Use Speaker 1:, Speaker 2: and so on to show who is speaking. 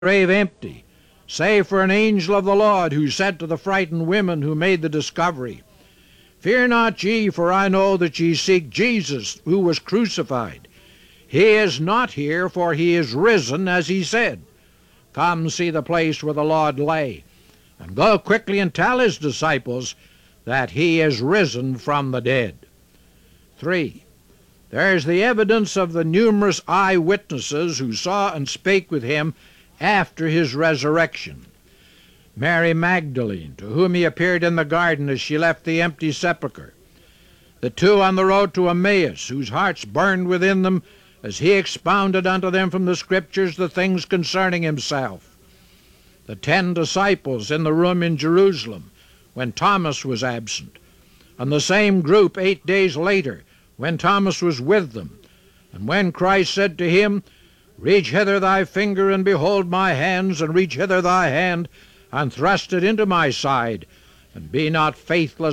Speaker 1: grave empty, save for an angel of the Lord, who said to the frightened women who made the discovery, "Fear not ye, for I know that ye seek Jesus, who was crucified. He is not here, for he is risen, as he said. Come see the place where the Lord lay, and go quickly and tell his disciples that he is risen from the dead." 3. There is the evidence of the numerous eyewitnesses who saw and spake with him after his resurrection. Mary Magdalene, to whom he appeared in the garden as she left the empty sepulchre. The two on the road to Emmaus, whose hearts burned within them as he expounded unto them from the Scriptures the things concerning himself. The 10 disciples in the room in Jerusalem when Thomas was absent, and the same group 8 days later when Thomas was with them, and when Christ said to him, "Reach hither thy finger, and behold my hands, and reach hither thy hand, and thrust it into my side, and be not faithless